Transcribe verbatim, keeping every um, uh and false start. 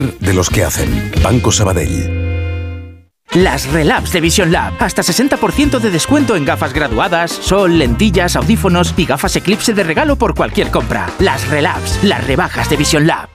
De los que hacen. Banco Sabadell. Las Relabs de Vision Lab. Hasta sesenta por ciento de descuento en gafas graduadas, sol, lentillas, audífonos y gafas Eclipse de regalo por cualquier compra. Las Relabs, las rebajas de Vision Lab.